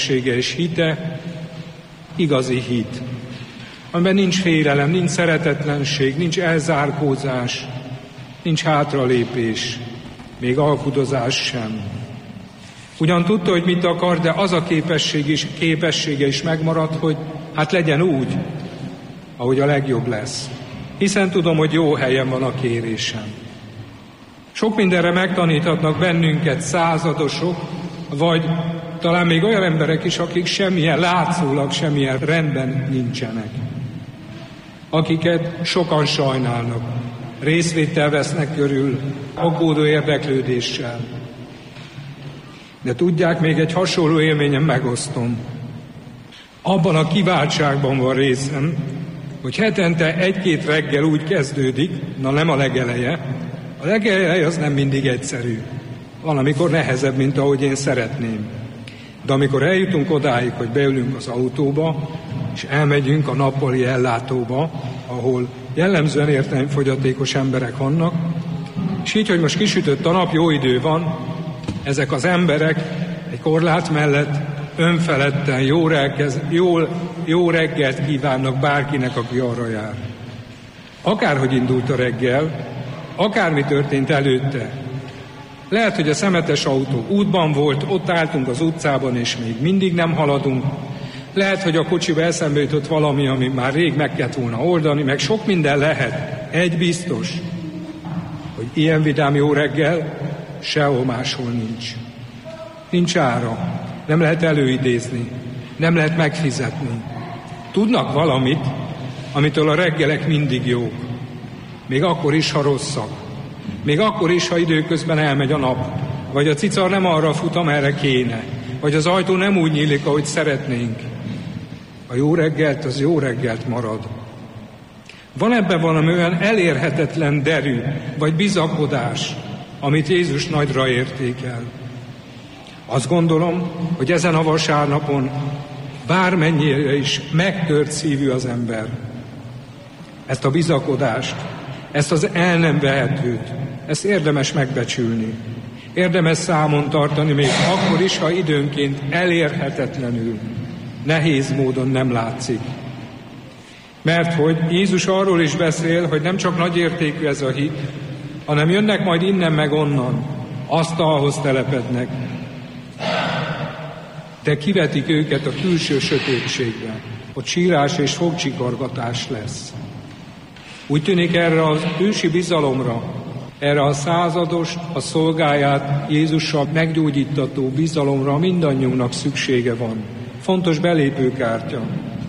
képessége és hite igazi hit, amiben nincs félelem, nincs szeretetlenség, nincs elzárkózás, nincs hátralépés, még alkudozás sem. Ugyan tudta, hogy mit akar, de az a képessége is megmaradt, hogy hát legyen úgy, ahogy a legjobb lesz. Hiszen tudom, hogy jó helyen van a kérésem. Sok mindenre megtaníthatnak bennünket századosok, vagy talán még olyan emberek is, akik látszólag semmilyen rendben nincsenek. Akiket sokan sajnálnak, részvéttel vesznek körül, aggódó érdeklődéssel. De tudják, még egy hasonló élményen megosztom. Abban a kiváltságban van részem, hogy hetente egy-két reggel úgy kezdődik, nem a legeleje. A legeleje az nem mindig egyszerű. Van, amikor nehezebb, mint ahogy én szeretném. De amikor eljutunk odáig, hogy beülünk az autóba, és elmegyünk a nappali ellátóba, ahol jellemzően értelmfogyatékos emberek vannak, és így, hogy most kisütött a nap, jó idő van, ezek az emberek egy korlát mellett önfeledten jó reggelt kívánnak bárkinek, aki arra jár. Akárhogy indult a reggel, akármi történt előtte, lehet, hogy a szemetes autó útban volt, ott álltunk az utcában, és még mindig nem haladunk. Lehet, hogy a kocsiba eszembe jutott valami, ami már rég meg kellett volna oldani, meg sok minden lehet. Egy biztos, hogy ilyen vidám jó reggel sehol máshol nincs. Nincs ára, nem lehet előidézni, nem lehet megfizetni. Tudnak valamit, amitől a reggelek mindig jók. Még akkor is, ha rosszak. Még akkor is, ha időközben elmegy a nap. Vagy a cicar nem arra fut, amerre kéne. Vagy az ajtó nem úgy nyílik, ahogy szeretnénk. A jó reggelt, az jó reggelt marad. Van ebben valami olyan elérhetetlen derű, vagy bizakodás, amit Jézus nagyra értékel. Azt gondolom, hogy ezen a vasárnapon bármennyire is megtört szívű az ember. Ezt a bizakodást, ezt az el nem vehetőt, ezt érdemes megbecsülni. Érdemes számon tartani, még akkor is, ha időnként elérhetetlenül, nehéz módon nem látszik. Mert hogy Jézus arról is beszél, hogy nem csak nagyértékű ez a hit, hanem jönnek majd innen meg onnan, asztalhoz telepednek, de kivetik őket a külső sötétségbe. Ott sírás és fogcsikorgatás lesz. Úgy tűnik, erre az ősi bizalomra, erre a százados, a szolgáját Jézussal meggyógyítató bizalomra mindannyiunknak szüksége van. Fontos belépőkártya.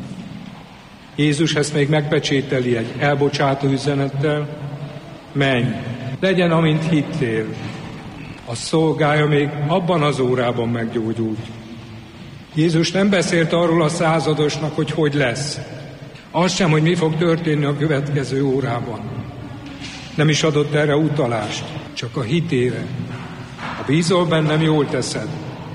Jézus ezt még megpecsételi egy elbocsátó üzenettel. Menj, legyen, amint hittél. A szolgája még abban az órában meggyógyult. Jézus nem beszélt arról a századosnak, hogy lesz. Az sem, hogy mi fog történni a következő órában. Nem is adott erre utalást, csak a hitére. Ha bízol bennem, jól teszed.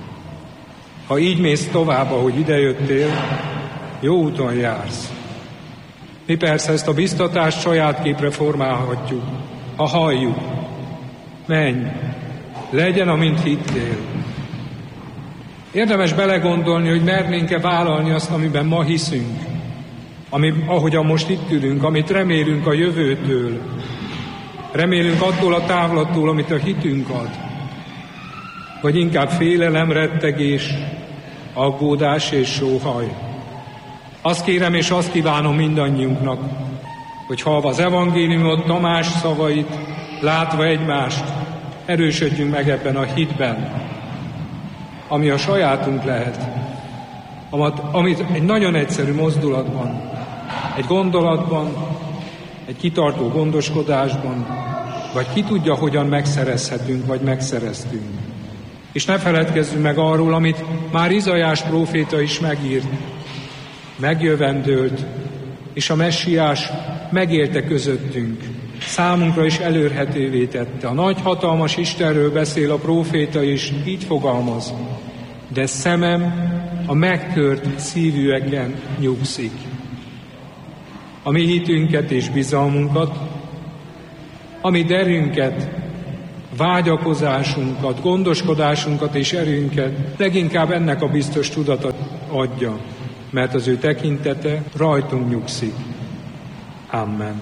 Ha így mész tovább, ahogy idejöttél, jó úton jársz. Mi persze ezt a biztatást saját képre formálhatjuk, ha halljuk. Menj, legyen, amint hittél. Érdemes belegondolni, hogy mernénk-e vállalni azt, amiben ma hiszünk, ahogyan most itt ülünk, amit remélünk a jövőtől, remélünk attól a távlattól, amit a hitünk ad, vagy inkább félelem, rettegés, aggódás és sóhaj. Azt kérem és azt kívánom mindannyiunknak, hogy halva az evangéliumot, Tamás szavait, látva egymást, erősödjünk meg ebben a hitben, ami a sajátunk lehet, amit egy nagyon egyszerű mozdulatban, egy gondolatban, egy kitartó gondoskodásban, vagy ki tudja, hogyan megszerezhetünk, vagy megszereztünk. És ne feledkezzünk meg arról, amit már Izaiás próféta is megírt. Megjövendőlt, és a messiás megélte közöttünk. Számunkra is elérhetővé tette. A nagy hatalmas Istenről beszél a próféta is, így fogalmaz. De szemem a megtört szívűeken nyugszik. A mi hitünket és bizalmunkat, a mi derünket vágyakozásunkat, gondoskodásunkat és erőnket leginkább ennek a biztos tudatot adja, mert az ő tekintete rajtunk nyugszik. Amen.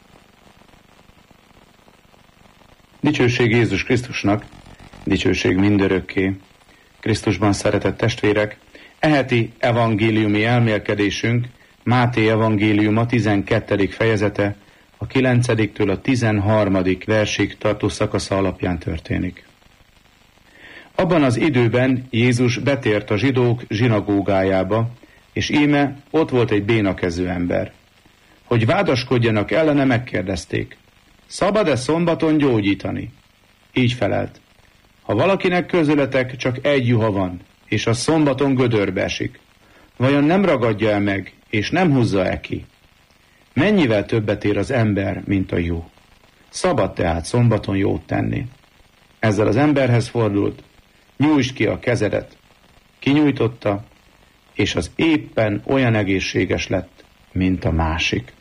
Dicsőség Jézus Krisztusnak, dicsőség mindörökké. Krisztusban szeretett testvérek, eheti evangéliumi elmélkedésünk Máté evangéliuma 12. fejezete, a 9-től a 13. versig tartó szakasza alapján történik. Abban az időben Jézus betért a zsidók zsinagógájába, és íme ott volt egy bénakezű ember. Hogy vádaskodjanak ellene, megkérdezték: szabad-e szombaton gyógyítani? Így felelt: ha valakinek közületek csak egy juha van, és a szombaton gödörbe esik, vajon nem ragadja el meg, és nem húzza-e ki? Mennyivel többet ér az ember, mint a jó? Szabad tehát szombaton jót tenni. Ezzel az emberhez fordult: nyújtsd ki a kezedet. Kinyújtotta, és az éppen olyan egészséges lett, mint a másik.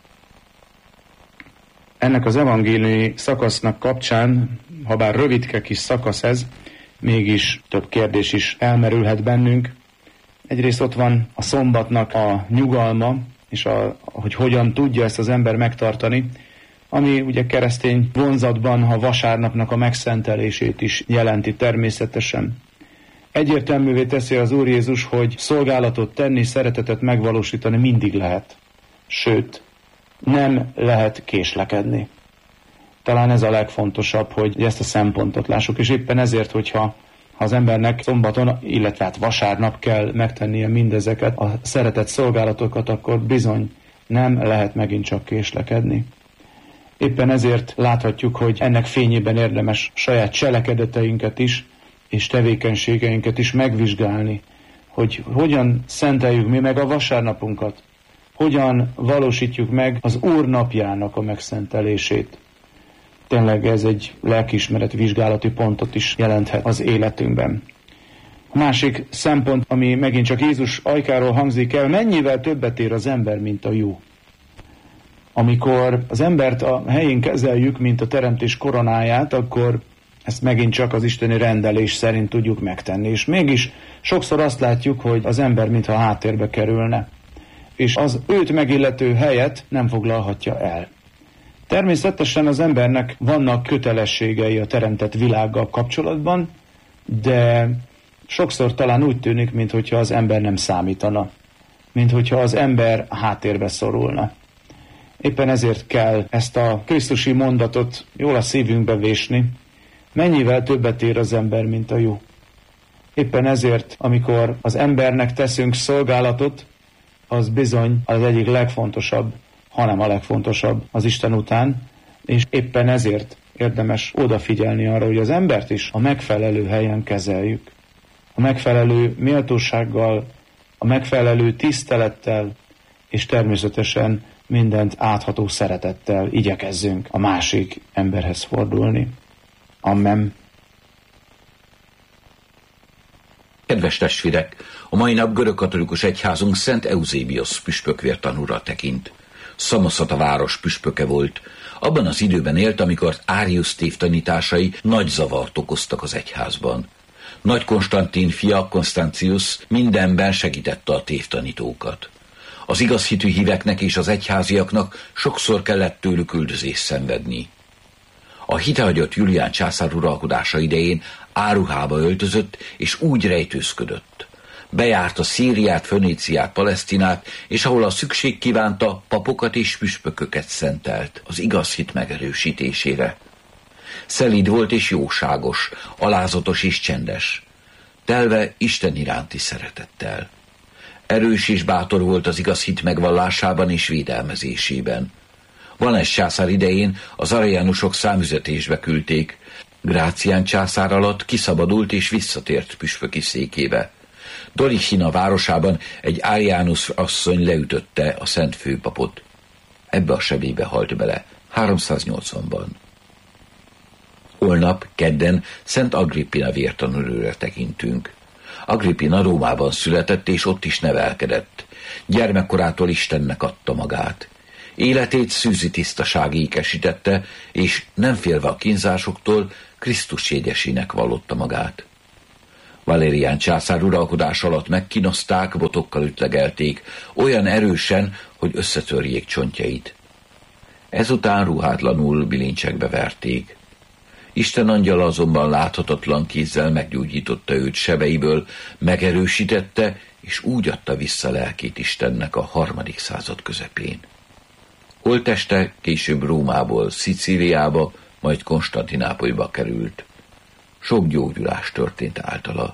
Ennek az evangéliumi szakasznak kapcsán, ha bár rövidke kis szakasz ez, mégis több kérdés is elmerülhet bennünk. Egyrészt ott van a szombatnak a nyugalma, és hogy hogyan tudja ezt az ember megtartani, ami ugye keresztény vonzatban a vasárnapnak a megszentelését is jelenti természetesen. Egyértelművé teszi az Úr Jézus, hogy szolgálatot tenni, szeretetet megvalósítani mindig lehet. Sőt, nem lehet késlekedni. Talán ez a legfontosabb, hogy ezt a szempontot lássuk, és éppen ezért, hogyha az embernek szombaton, illetve hát vasárnap kell megtennie mindezeket a szeretett szolgálatokat, akkor bizony nem lehet megint csak késlekedni. Éppen ezért láthatjuk, hogy ennek fényében érdemes saját cselekedeteinket is, és tevékenységeinket is megvizsgálni, hogy hogyan szenteljük mi meg a vasárnapunkat, hogyan valósítjuk meg az Úr napjának a megszentelését. Tényleg ez egy lelkiismeret vizsgálati pontot is jelenthet az életünkben. A másik szempont, ami megint csak Jézus ajkáról hangzik el: mennyivel többet ér az ember, mint a jó. Amikor az embert a helyén kezeljük, mint a teremtés koronáját, akkor ezt megint csak az isteni rendelés szerint tudjuk megtenni. És mégis sokszor azt látjuk, hogy az ember mintha háttérbe kerülne, és az őt megillető helyet nem foglalhatja el. Természetesen az embernek vannak kötelességei a teremtett világgal kapcsolatban, de sokszor talán úgy tűnik, minthogyha az ember nem számítana, minthogyha az ember háttérbe szorulna. Éppen ezért kell ezt a krisztusi mondatot jól a szívünkbe vésni: mennyivel többet ér az ember, mint a jó. Éppen ezért, amikor az embernek teszünk szolgálatot, az bizony az egyik legfontosabb, hanem a legfontosabb az Isten után, és éppen ezért érdemes odafigyelni arra, hogy az embert is a megfelelő helyen kezeljük. A megfelelő méltósággal, a megfelelő tisztelettel, és természetesen mindent átható szeretettel igyekezzünk a másik emberhez fordulni. Amen. Kedves testvérek, a mai nap görögkatolikus egyházunk Szent Euzébiosz püspökvértanúra tekint. Szamoszata város püspöke volt. Abban az időben élt, amikor Áriusz tévtanításai nagy zavart okoztak az egyházban. Nagy Konstantin fia, Konstancius mindenben segítette a tévtanítókat. Az igazhitű híveknek és az egyháziaknak sokszor kellett tőlük üldözést szenvedni. A hitehagyott Julián császár uralkodása idején áruhába öltözött, és úgy rejtőzködött. Bejárta Szíriát, Föníciát, Palesztinát, és ahol a szükség kívánta, papokat és püspököket szentelt az igaz hit megerősítésére. Szelíd volt és jóságos, alázatos és csendes, telve Isten iránti szeretettel. Erős és bátor volt az igaz hit megvallásában és védelmezésében. Vaness császár idején az ariánusok számüzetésbe küldték. Grácián császár alatt kiszabadult és visszatért püspöki székébe. Dorichina városában egy ariánus asszony leütötte a szent főpapot. Ebbe a sebébe halt bele 380-ban. Holnap, kedden Szent Agrippina vértanúrőre tekintünk. Agrippina Rómában született, és ott is nevelkedett. Gyermekkorától Istennek adta magát. Életét szűzi tisztaság ékesítette, és nem félve a kínzásoktól Krisztus jegyesének vallotta magát. Valérián császár uralkodás alatt megkínozták, botokkal ütlegelték, olyan erősen, hogy összetörjék csontjait. Ezután ruhátlanul bilincsekbe verték. Isten angyala azonban láthatatlan kézzel meggyógyította őt sebeiből, megerősítette, és úgy adta vissza lelkét Istennek a 3. század közepén. Holtteste később Rómából Szicíliába, majd Konstantinápolyba került. Sok gyógyulás történt általa.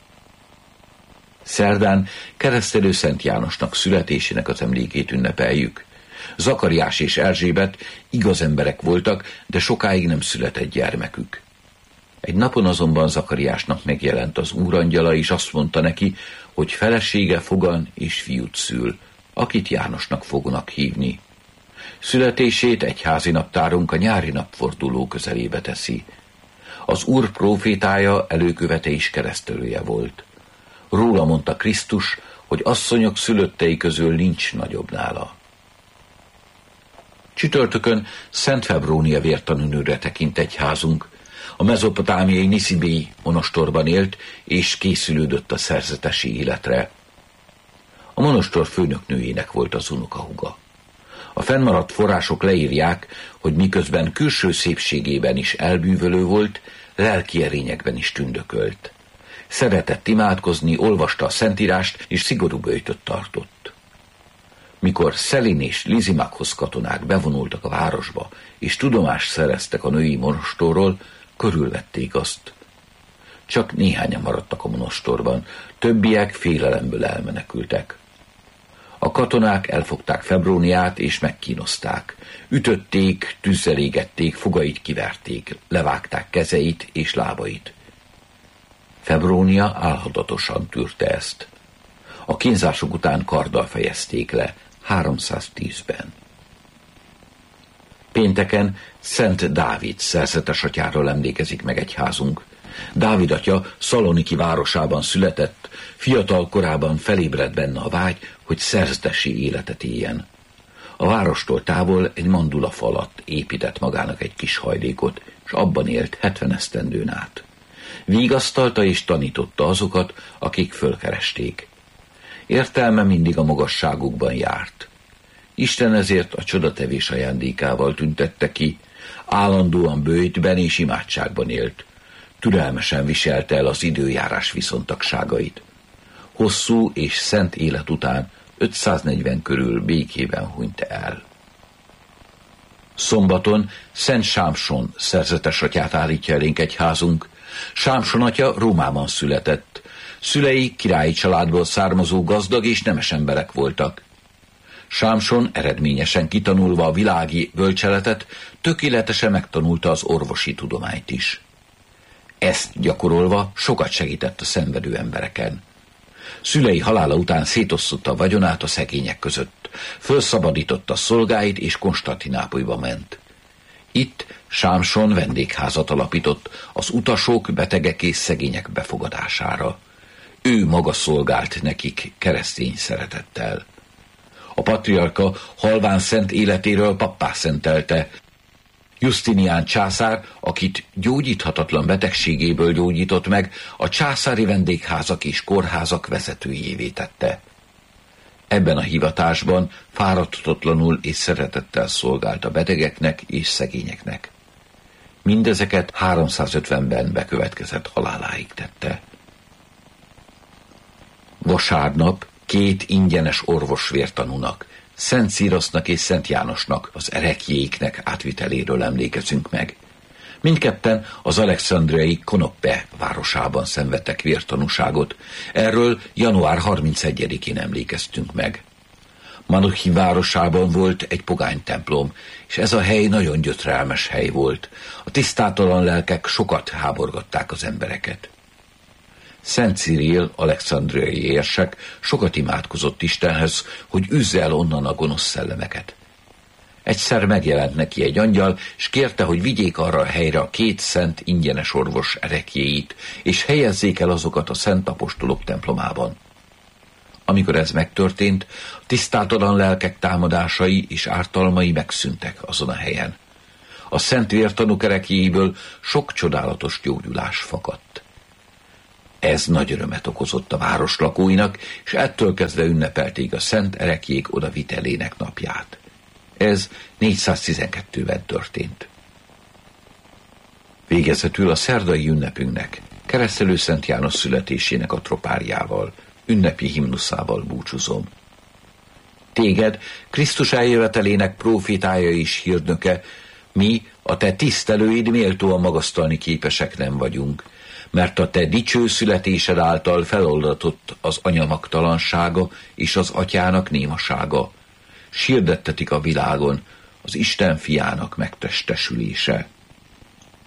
Szerdán keresztelő Szent Jánosnak születésének az emlékét ünnepeljük. Zakariás és Erzsébet igaz emberek voltak, de sokáig nem született gyermekük. Egy napon azonban Zakariásnak megjelent az úrangyala, és azt mondta neki, hogy felesége fogan és fiút szül, akit Jánosnak fognak hívni. Születését egyházi naptárunk a nyári napforduló közelébe teszi. Az Úr prófétája előkövete és keresztelője volt. Róla mondta Krisztus, hogy asszonyok szülöttei közül nincs nagyobb nála. Csütörtökön Szent Febrónia vértanúnőre tekint egyházunk. A mezopotámiai Niszibéi monostorban élt, és készülődött a szerzetesi életre. A monostor főnöknőjének volt az unokahúga. A fennmaradt források leírják, hogy miközben külső szépségében is elbűvölő volt, lelki erényekben is tündökölt. Szeretett imádkozni, olvasta a Szentírást, és szigorú böjtöt tartott. Mikor Szelin és Lizimakhoz katonák bevonultak a városba, és tudomást szereztek a női monostorról, körülvették azt. Csak néhányan maradtak a monostorban, többiek félelemből elmenekültek. A katonák elfogták Febróniát és megkínozták. Ütötték, tűzzel égették, fogait kiverték, levágták kezeit és lábait. Febrónia álhadatosan tűrte ezt. A kínzások után karddal fejezték le, 310-ben. Pénteken Szent Dávid szerzetes atyáról emlékezik meg egyházunk. Dávid atya Szaloniki városában született, fiatal korában felébredt benne a vágy, hogy szerzetesi életet éljen. A várostól távol egy mandulafa alatt épített magának egy kis hajlékot, és abban élt 70 esztendőn át. Vigasztalta és tanította azokat, akik fölkeresték. Értelme mindig a magasságukban járt. Isten ezért a csodatevés ajándékával tüntette ki, állandóan böjtben és imádságban élt. Türelmesen viselte el az időjárás viszontagságait. Hosszú és szent élet után 540 körül békében hunyt el. Szombaton Szent Sámson szerzetes atyát állítja elénk egyházunk. Sámson atya Rómában született. Szülei királyi családból származó gazdag és nemes emberek voltak. Sámson eredményesen kitanulva a világi bölcseletet, tökéletesen megtanulta az orvosi tudományt is. Ezt gyakorolva sokat segített a szenvedő embereken. Szülei halála után szétosztotta a vagyonát a szegények között, fölszabadította szolgáit és Konstantinápolyba ment. Itt Sámson vendégházat alapított az utasok, betegek és szegények befogadására. Ő maga szolgált nekik keresztény szeretettel. A patriarka halván szent életéről pappá szentelte. Justinián császár, akit gyógyíthatatlan betegségéből gyógyított meg, a császári vendégházak és kórházak vezetőjévé tette. Ebben a hivatásban fáradhatatlanul és szeretettel szolgált a betegeknek és szegényeknek. Mindezeket 350-ben bekövetkezett haláláig tette. Vasárnap 2 ingyenes orvosvértanúnak, Szent Szirasznak és Szent Jánosnak, az ereklyéiknek átviteléről emlékezünk meg. Mindketten az alexandriai Konoppe városában szenvedtek vértanúságot. Erről január 31-én emlékeztünk meg. Manuhi városában volt egy pogány templom, és ez a hely nagyon gyötrelmes hely volt. A tisztátalan lelkek sokat háborgatták az embereket. Szent Cyril, alexandriai érsek sokat imádkozott Istenhez, hogy üzze el onnan a gonosz szellemeket. Egyszer megjelent neki egy angyal, és kérte, hogy vigyék arra a helyre a 2 szent ingyenes orvos ereklyéit, és helyezzék el azokat a szent apostolok templomában. Amikor ez megtörtént, a tisztátalan lelkek támadásai és ártalmai megszűntek azon a helyen. A szent vértanúk ereklyéből sok csodálatos gyógyulás fakadt. Ez nagy örömet okozott a város lakóinak, és ettől kezdve ünnepelték a szent ereklyék odavitelének napját. Ez 412-ben történt. Végezetül a szerdai ünnepünknek, Keresztelő Szent János születésének a tropáriával, ünnepi himnuszával búcsúzom. Téged, Krisztus eljövetelének prófétája és hírnöke, mi, a te tisztelőid méltóan magasztalni képesek nem vagyunk, mert a te dicső születésed által feloldatott az anya magtalansága és az atyának némasága, s hirdettetik a világon az Isten fiának megtestesülése.